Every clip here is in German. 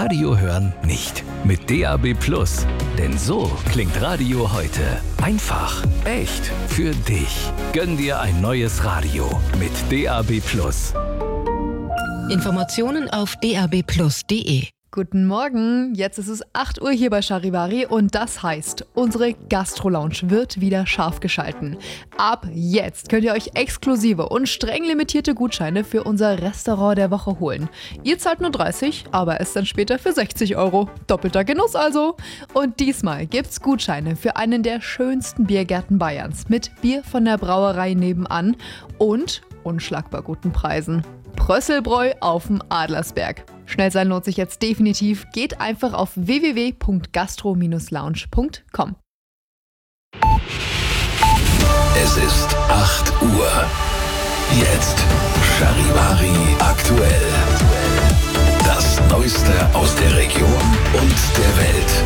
Radio hören nicht. Mit DAB+. Denn so klingt Radio heute. Einfach, echt, für dich. Gönn dir ein neues Radio mit DAB+. Informationen auf dabplus.de. Guten Morgen, jetzt ist es 8 Uhr hier bei Charivari und das heißt, unsere Gastro-Lounge wird wieder scharf geschalten. Ab jetzt könnt ihr euch exklusive und streng limitierte Gutscheine für unser Restaurant der Woche holen. Ihr zahlt nur 30, aber es dann später für 60 €. Doppelter Genuss also. Und diesmal gibt's Gutscheine für einen der schönsten Biergärten Bayerns mit Bier von der Brauerei nebenan und unschlagbar guten Preisen. Prösselbräu auf dem Adlersberg. Schnell sein lohnt sich jetzt definitiv. Geht einfach auf www.gastro-lounge.com. Es ist 8 Uhr. Jetzt Charivari aktuell. Das Neueste aus der Region und der Welt.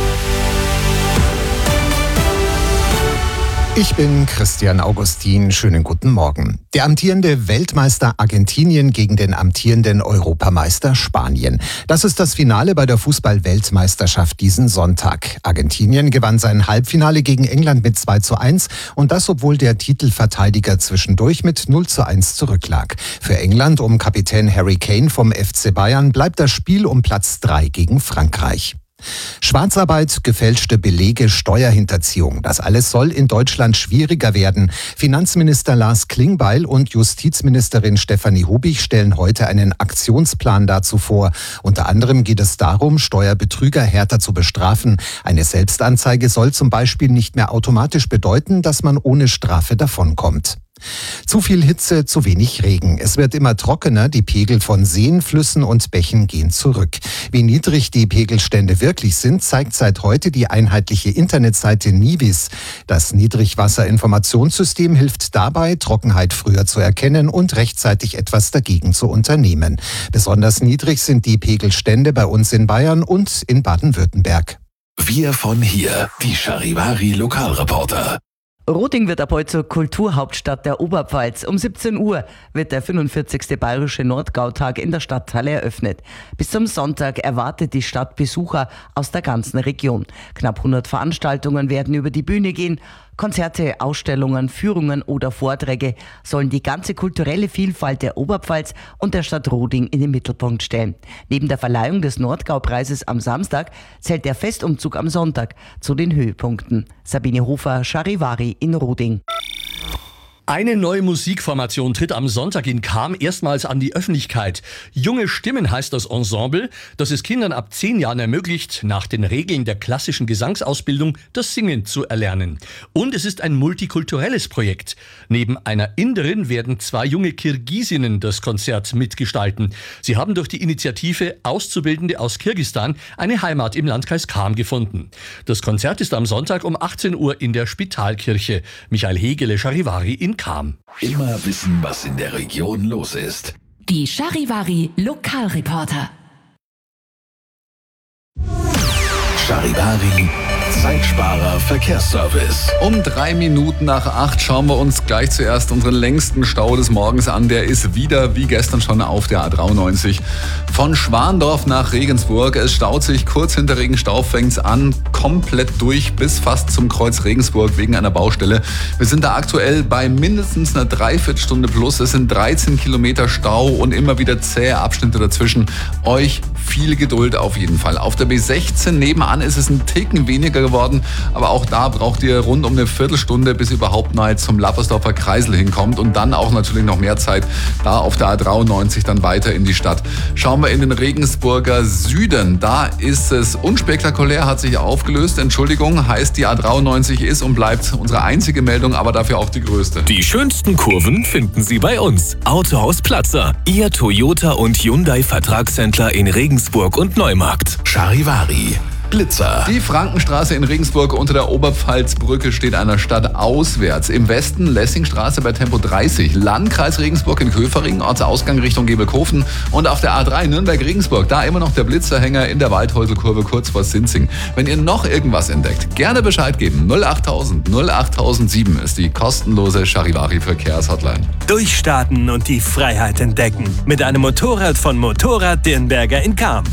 Ich bin Christian Augustin. Schönen guten Morgen. Der amtierende Weltmeister Argentinien gegen den amtierenden Europameister Spanien. Das ist das Finale bei der Fußball-Weltmeisterschaft diesen Sonntag. Argentinien gewann sein Halbfinale gegen England mit 2:1 und das, obwohl der Titelverteidiger zwischendurch mit 0:1 zurücklag. Für England um Kapitän Harry Kane vom FC Bayern bleibt das Spiel um Platz 3 gegen Frankreich. Schwarzarbeit, gefälschte Belege, Steuerhinterziehung. Das alles soll in Deutschland schwieriger werden. Finanzminister Lars Klingbeil und Justizministerin Stefanie Hubich stellen heute einen Aktionsplan dazu vor. Unter anderem geht es darum, Steuerbetrüger härter zu bestrafen. Eine Selbstanzeige soll zum Beispiel nicht mehr automatisch bedeuten, dass man ohne Strafe davonkommt. Zu viel Hitze, zu wenig Regen. Es wird immer trockener, die Pegel von Seen, Flüssen und Bächen gehen zurück. Wie niedrig die Pegelstände wirklich sind, zeigt seit heute die einheitliche Internetseite Nivis. Das Niedrigwasserinformationssystem hilft dabei, Trockenheit früher zu erkennen und rechtzeitig etwas dagegen zu unternehmen. Besonders niedrig sind die Pegelstände bei uns in Bayern und in Baden-Württemberg. Wir von hier, die Charivari Lokalreporter. Roding wird ab heute zur Kulturhauptstadt der Oberpfalz. Um 17 Uhr wird der 45. Bayerische Nordgautag in der Stadthalle eröffnet. Bis zum Sonntag erwartet die Stadt Besucher aus der ganzen Region. Knapp 100 Veranstaltungen werden über die Bühne gehen. Konzerte, Ausstellungen, Führungen oder Vorträge sollen die ganze kulturelle Vielfalt der Oberpfalz und der Stadt Roding in den Mittelpunkt stellen. Neben der Verleihung des Nordgau-Preises am Samstag zählt der Festumzug am Sonntag zu den Höhepunkten. Sabine Hofer, Charivari in Roding. Eine neue Musikformation tritt am Sonntag in Cham erstmals an die Öffentlichkeit. Junge Stimmen heißt das Ensemble, das es Kindern ab 10 Jahren ermöglicht, nach den Regeln der klassischen Gesangsausbildung das Singen zu erlernen. Und es ist ein multikulturelles Projekt. Neben einer Inderin werden 2 junge Kirgisinnen das Konzert mitgestalten. Sie haben durch die Initiative Auszubildende aus Kirgisistan eine Heimat im Landkreis Cham gefunden. Das Konzert ist am Sonntag um 18 Uhr in der Spitalkirche. Michael Hegele, Charivari in Cham. Immer wissen, was in der Region los ist. Die Charivari Lokalreporter. Charivari Zeitsparer Verkehrsservice. Um 3 Minuten nach 8 schauen wir uns gleich zuerst unseren längsten Stau des Morgens an. Der ist wieder, wie gestern schon, auf der A93 von Schwandorf nach Regensburg. Es staut sich kurz hinter Regenstau, fängt's an, komplett durch bis fast zum Kreuz Regensburg wegen einer Baustelle. Wir sind da aktuell bei mindestens einer Dreiviertelstunde plus. Es sind 13 Kilometer Stau und immer wieder zähe Abschnitte dazwischen. Euch viel Geduld auf jeden Fall. Auf der B16 nebenan ist es ein Ticken weniger geworden, aber auch da braucht ihr rund um eine Viertelstunde, bis ihr überhaupt mal zum Lappersdorfer Kreisel hinkommt und dann auch natürlich noch mehr Zeit da auf der A93 dann weiter in die Stadt. Schauen wir in den Regensburger Süden, da ist es unspektakulär, hat sich aufgelöst. Entschuldigung, heißt die A93 ist und bleibt unsere einzige Meldung, aber dafür auch die größte. Die schönsten Kurven finden Sie bei uns. Autohaus Platzer, Ihr Toyota und Hyundai Vertragshändler in Regensburg und Neumarkt. Charivari Blitzer. Die Frankenstraße in Regensburg unter der Oberpfalzbrücke steht einer Stadt auswärts. Im Westen Lessingstraße bei Tempo 30, Landkreis Regensburg in Köfering, Ortsausgang Richtung Gebelkofen und auf der A3 Nürnberg-Regensburg, da immer noch der Blitzerhänger in der Waldhäuselkurve kurz vor Sinzing. Wenn ihr noch irgendwas entdeckt, gerne Bescheid geben. 08000 08007 ist die kostenlose Charivari-Verkehrshotline. Durchstarten und die Freiheit entdecken. Mit einem Motorrad von Motorrad Dirnberger in Cham.